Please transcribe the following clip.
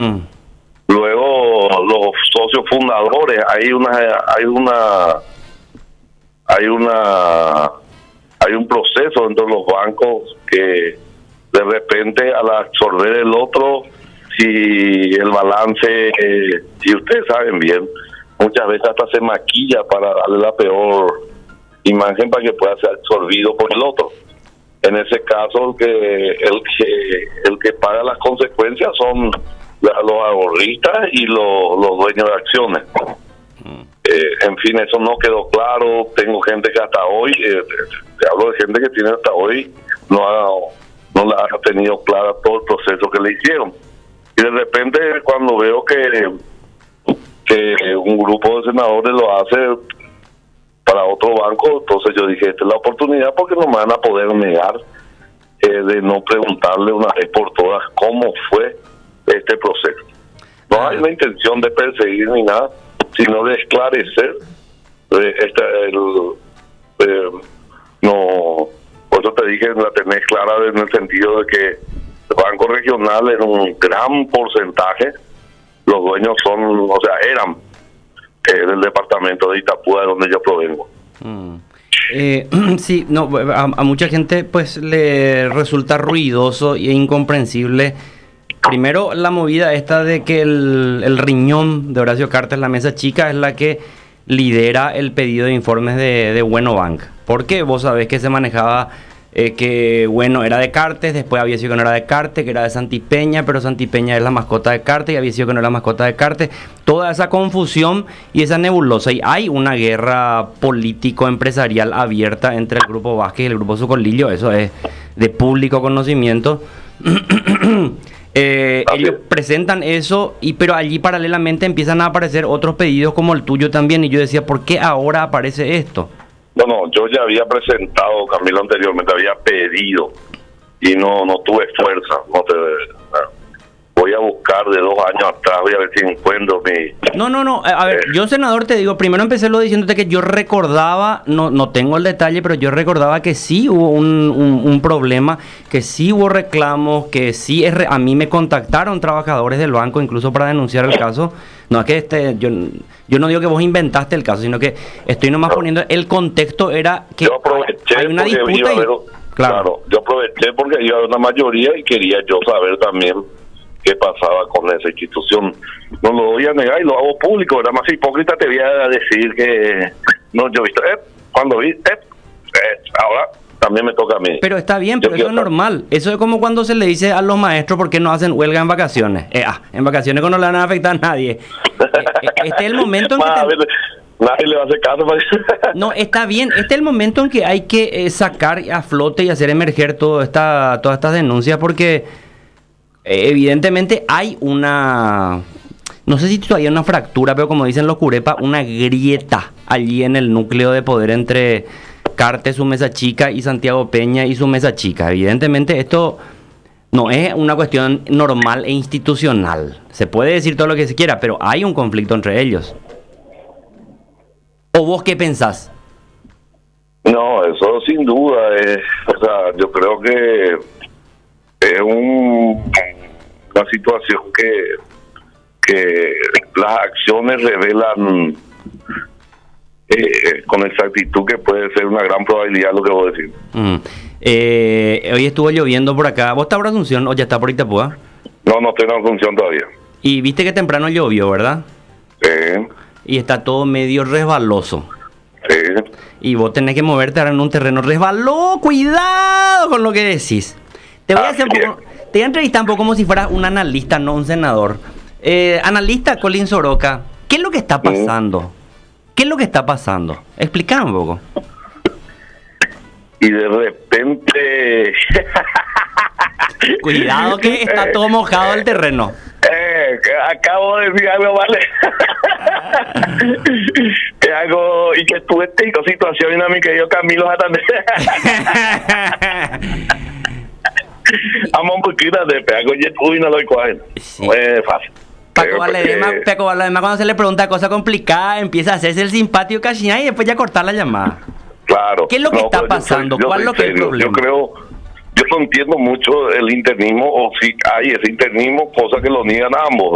Luego los socios fundadores, hay un proceso dentro de los bancos que de repente al absorber el otro, si el balance, si ustedes saben bien, muchas veces hasta se maquilla para darle la peor imagen para que pueda ser absorbido por el otro. En ese caso el que paga las consecuencias son los ahorristas y los dueños de acciones. En fin, eso no quedó claro. Tengo gente que hasta hoy, te hablo de gente que tiene hasta hoy, no la ha tenido clara todo el proceso que le hicieron. Y de repente cuando veo que un grupo de senadores lo hace para otro banco, entonces yo dije, esta es la oportunidad porque no me van a poder negar de no preguntarle una vez por todas cómo fue este proceso. No hay una intención de perseguir ni nada, sino de esclarecer. No, por eso te dije, la tenés clara en el sentido de que el Banco Regional en un gran porcentaje, los dueños eran del departamento de Itapúa, de donde yo provengo. Sí, no, a mucha gente pues le resulta ruidoso e incomprensible. Primero, la movida esta de que el riñón de Horacio Cartes, la mesa chica, es la que lidera el pedido de informes de Bueno Bank. Porque vos sabés que se manejaba que Bueno era de Cartes, después había sido que no era de Cartes, que era de Santipeña, pero Santipeña es la mascota de Cartes y había sido que no era la mascota de Cartes. Toda esa confusión y esa nebulosa. Y hay una guerra político-empresarial abierta entre el Grupo Vázquez y el Grupo Socolillo, eso es de público conocimiento. Ellos presentan eso, pero allí paralelamente empiezan a aparecer otros pedidos como el tuyo también. Y yo decía, ¿por qué ahora aparece esto? No, yo ya había presentado, Camilo, anteriormente, había pedido y no tuve fuerza. Voy a buscar de 2 años atrás, voy a ver si encuentro mi... No, a ver, yo, senador, te digo, primero empecé diciéndote que yo recordaba, no tengo el detalle, pero yo recordaba que sí hubo un problema, que sí hubo reclamos, que sí, a mí me contactaron trabajadores del banco incluso para denunciar el caso. No es que yo no digo que vos inventaste el caso, sino que estoy nomás poniendo el contexto. Era que yo aproveché hay una disputa claro, yo aproveché porque iba a haber una mayoría y quería yo saber también qué pasaba con esa institución. No lo voy a negar y lo hago público. Era más hipócrita, te voy a decir que no, yo he visto, cuando vi, ahora también me toca a mí. Pero está bien, pero eso es normal. Eso es como cuando se le dice a los maestros por qué no hacen huelga en vacaciones. En vacaciones no le van a afectar a nadie. Este es el momento en que... Nadie le va a hacer caso. No, está bien. Este es el momento en que hay que sacar a flote y hacer emerger todas estas denuncias, porque evidentemente hay una... No sé si todavía una fractura, pero como dicen los curepas, una grieta allí en el núcleo de poder entre Cartes, su mesa chica, y Santiago Peña y su mesa chica. Evidentemente esto no es una cuestión normal e institucional. Se puede decir todo lo que se quiera, pero hay un conflicto entre ellos. ¿O vos qué pensás? No, eso sin duda es... O sea, yo creo que es una situación que las acciones revelan con exactitud que puede ser una gran probabilidad lo que vos decís. Hoy estuvo lloviendo por acá. ¿Vos estás por Asunción o ya está por Itapúa? No estoy en Asunción todavía. Y viste que temprano llovió, ¿verdad? Sí. Y está todo medio resbaloso. Sí. Y vos tenés que moverte ahora en un terreno resbaloso. Cuidado con lo que decís. Te voy a entrevistar un poco como si fueras un analista, no un senador. Analista Colin Soroka, ¿qué es lo que está pasando? ¿Qué es lo que está pasando? Explícame un poco. Y de repente... Cuidado que está todo mojado el terreno. Acabo de decir algo, vale. Y que tú tengo situación a mi querido Camilo Amo un poquito de peago y no lo cuajen. No es fácil. Paco Valedema, cuando se le pregunta cosa complicada, empieza a hacerse el simpático cachiná y después ya cortar la llamada. Claro. ¿Qué es lo que está pasando? ¿Cuál es lo que es el problema? Yo no entiendo mucho el internismo, o si hay ese internismo, cosa que lo niegan a ambos.